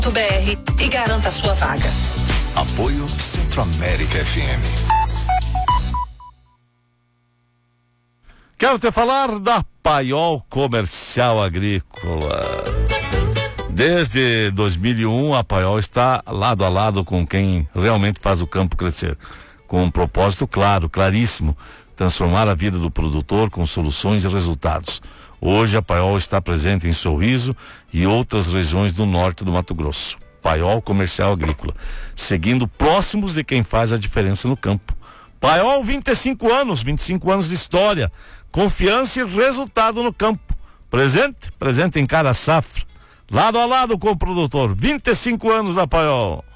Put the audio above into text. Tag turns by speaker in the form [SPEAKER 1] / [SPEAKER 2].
[SPEAKER 1] e garanta a sua vaga.
[SPEAKER 2] Apoio Centro-América FM.
[SPEAKER 3] Quero te falar da Paiol Comercial Agrícola. Desde 2001, a Paiol está lado a lado com quem realmente faz o campo crescer, com um propósito claro, claríssimo: transformar a vida do produtor com soluções e resultados. Hoje a Paiol está presente em Sorriso e outras regiões do norte do Mato Grosso. Paiol Comercial Agrícola, seguindo próximos de quem faz a diferença no campo. Paiol, 25 anos de história, confiança e resultado no campo. Presente em cada safra, lado a lado com o produtor. 25 anos da Paiol.